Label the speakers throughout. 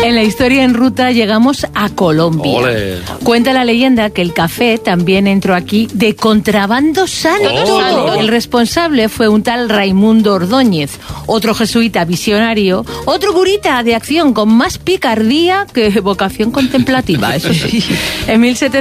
Speaker 1: En la historia en ruta llegamos a Colombia.
Speaker 2: ¡Ole!
Speaker 1: Cuenta la leyenda que el café también entró aquí de contrabando sano.
Speaker 2: ¡Oh!
Speaker 1: El responsable fue un tal Raimundo Ordóñez, otro jesuita visionario, otro curita de acción con más picardía que vocación contemplativa, eso sí. En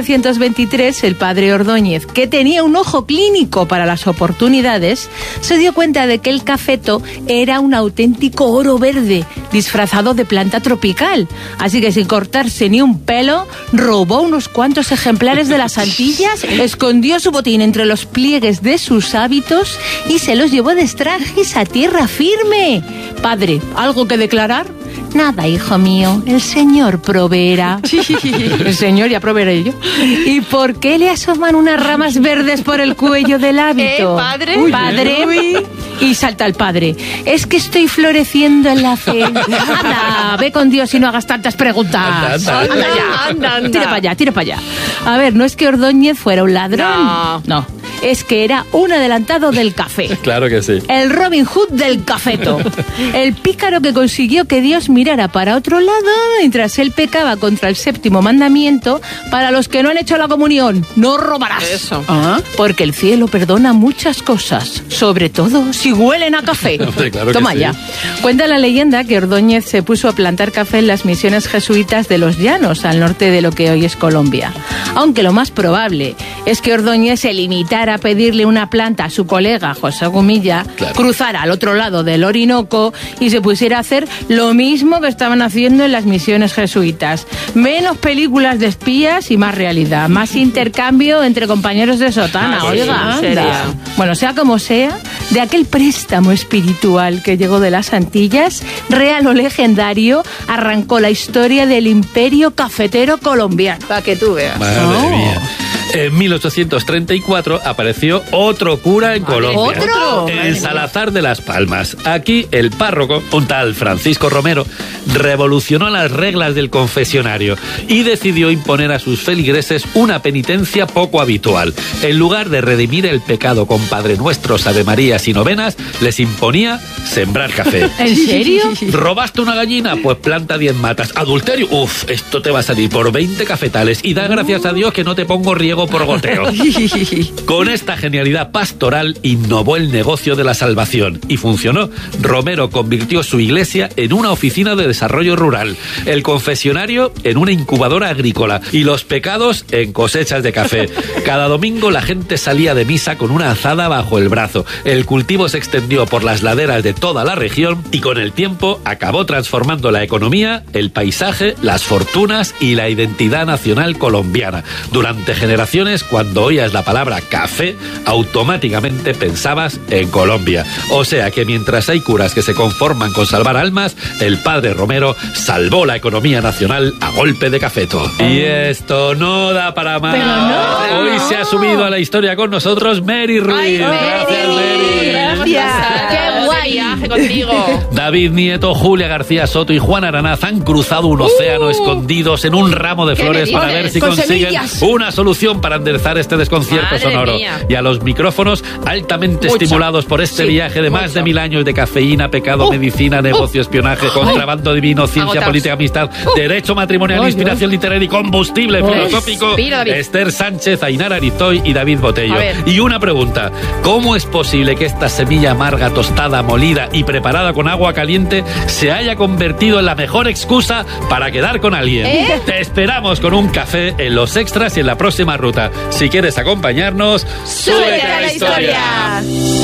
Speaker 1: 1723, el padre Ordóñez, que tenía un ojo clínico para las oportunidades, se dio cuenta de que el cafeto era un auténtico oro verde, disfrazado de planta tropical. Así que sin cortarse ni un pelo, robó unos cuantos ejemplares de las Antillas, escondió su botín entre los pliegues de sus hábitos y se los llevó de extranjis a tierra firme. Padre, ¿algo que declarar? Nada, hijo mío, el Señor proveerá. El Señor ya proveeré yo. ¿Y por qué le asoman unas ramas verdes por el cuello del hábito?
Speaker 3: ¿Padre?
Speaker 1: Uy, padre. Y salta el padre. Es que estoy floreciendo en la fe. Anda, ve con Dios y no hagas tantas preguntas.
Speaker 2: Anda.
Speaker 3: Anda.
Speaker 1: Tira para allá. A ver, no es que Ordóñez fuera un ladrón. No. Es que era un adelantado del café.
Speaker 2: Claro que sí.
Speaker 1: El Robin Hood del cafeto. El pícaro que consiguió que Dios mirara para otro lado mientras él pecaba contra el 7º mandamiento para los que no han hecho la comunión. No robarás.
Speaker 3: Eso.
Speaker 1: Porque el cielo perdona muchas cosas, sobre todo si huelen a café.
Speaker 2: Hombre, claro que
Speaker 1: Toma
Speaker 2: sí.
Speaker 1: ya. Cuenta la leyenda que Ordóñez se puso a plantar café en las misiones jesuitas de los Llanos, al norte de lo que hoy es Colombia. Aunque lo más probable es que Ordóñez se limitara a pedirle una planta a su colega José Gumilla,
Speaker 2: Claro.
Speaker 1: cruzara al otro lado del Orinoco y se pusiera a hacer lo mismo que estaban haciendo en las misiones jesuitas. Menos películas de espías y más realidad. Más intercambio entre compañeros de sotana,
Speaker 2: pues
Speaker 1: oiga.
Speaker 2: sí,
Speaker 1: Anda.
Speaker 3: serio.
Speaker 1: Bueno, sea como sea, de aquel préstamo espiritual que llegó de las Antillas, real o legendario, arrancó la historia del imperio cafetero colombiano.
Speaker 3: Para que tú veas.
Speaker 2: Madre mía. En 1834 apareció otro cura en Colombia.
Speaker 1: ¿Otro?
Speaker 2: En Salazar de las Palmas. Aquí el párroco, un tal Francisco Romero, revolucionó las reglas del confesionario y decidió imponer a sus feligreses una penitencia poco habitual. En lugar de redimir el pecado con Padre Nuestros, Ave Marías y novenas, les imponía sembrar café.
Speaker 1: ¿En serio?
Speaker 2: ¿Robaste una gallina? Pues planta 10 matas. ¿Adulterio? Uf, esto te va a salir por 20 cafetales. Y da gracias a Dios que no te pongo riego por goteo. Con esta genialidad pastoral innovó el negocio de la salvación y funcionó. Romero convirtió su iglesia en una oficina de desarrollo rural, el confesionario en una incubadora agrícola y los pecados en cosechas de café. Cada domingo la gente salía de misa con una azada bajo el brazo. El cultivo se extendió por las laderas de toda la región y con el tiempo acabó transformando la economía, el paisaje, las fortunas y la identidad nacional colombiana. Durante generaciones, cuando oías la palabra café, automáticamente pensabas en Colombia. O sea que mientras hay curas que se conforman con salvar almas, el padre Romero salvó la economía nacional a golpe de cafeto. Y esto no da para más.
Speaker 1: Pero no.
Speaker 2: Hoy se ha subido a la historia con nosotros Mary Ruiz.
Speaker 3: Ay,
Speaker 2: Gracias, Mary.
Speaker 1: Gracias.
Speaker 3: ¡Qué guay! Viaje contigo.
Speaker 2: David Nieto, Julia García Soto y Juan Aranaz han cruzado un océano escondidos en un ramo de
Speaker 3: ¿Qué
Speaker 2: flores
Speaker 3: me
Speaker 2: para
Speaker 3: dices?
Speaker 2: ver si
Speaker 1: Con
Speaker 2: consiguen
Speaker 1: semillas.
Speaker 2: una solución para enderezar este desconcierto
Speaker 3: Madre
Speaker 2: sonoro.
Speaker 3: mía.
Speaker 2: Y a los micrófonos altamente
Speaker 3: Mucho.
Speaker 2: estimulados por este
Speaker 3: Sí,
Speaker 2: viaje de más
Speaker 3: mucho.
Speaker 2: de 1000 años de cafeína, pecado, medicina, negocio, espionaje, contrabando divino, ciencia,
Speaker 3: Agotados.
Speaker 2: política, amistad, derecho matrimonial,
Speaker 1: Ay,
Speaker 2: inspiración literaria y combustible filosófico.
Speaker 3: Respira, David.
Speaker 2: Esther Sánchez, Ainara Arizoy y David Botello.
Speaker 3: A ver.
Speaker 2: Y una pregunta: ¿cómo es posible que esta semilla amarga, tostada, molida y preparada con agua caliente se haya convertido en la mejor excusa para quedar con alguien? Te esperamos con un café en los extras y en la próxima ruta. Si quieres acompañarnos,
Speaker 3: ¡Súbete a la historia!